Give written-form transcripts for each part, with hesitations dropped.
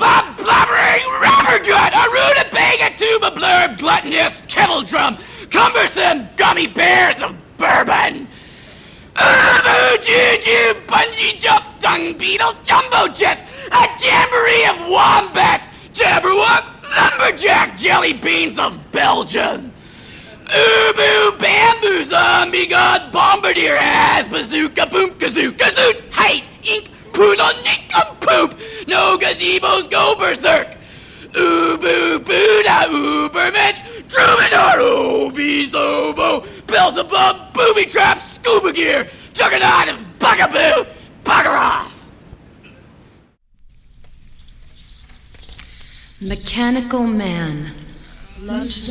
bob blubbering rubber gut, a rutabaga tuba blurb gluttonous kettle drum, cumbersome gummy bears of bourbon. Ubu juju bungee jump dung beetle jumbo jets, a jamboree of wombats, jabberwock lumberjack jelly beans of Belgium. Ubu bamboo zombie god bombardier ass bazooka boom kazoo kazoot height ink poodle nincompoop no gazebos go berserk. Ubu Buddha Ubermensch Troubadour Obese Obo Beelzebub Booby Trap Scuba Gear Juggernaut of Bugaboo Bugger off. Mechanical Man. This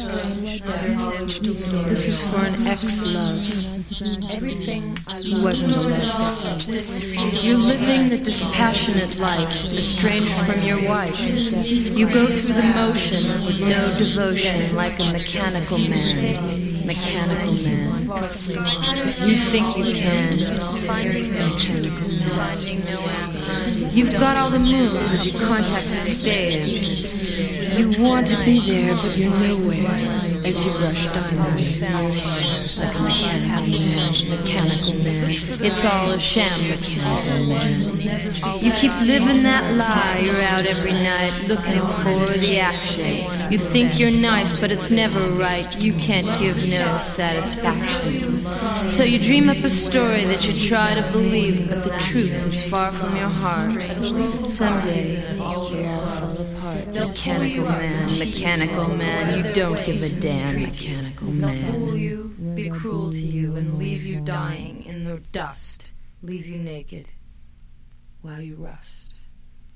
is for an ex-love. Everything wasn't a love. You're living the dispassionate life, estranged from your wife. You go through the motion with no devotion, like a mechanical man. Mechanical man. You think you can. Mechanical man. You've got all the moves as you contact the stage. You want to be there, but you're nowhere. As you rush diamonds, like a mechanical man. It's all a sham, mechanical man. You keep living that lie. You're out every night looking for the action. You think you're nice, but it's never right. You can't give no satisfaction. So you dream up a story that you try to believe, but the truth is far from your heart. Someday you'll all fall apart. Mechanical man, you don't give a damn, mechanical man. They'll fool you, be cruel to you, and leave you dying in the dust, leave you naked while you rust.